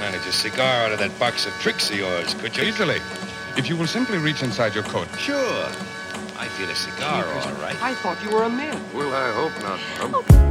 Manage a cigar out of that box of tricks of yours, could you? Easily. If you will simply reach inside your coat. Sure. I feel a cigar, all right. I thought you were a man. Well, I hope not, Mom.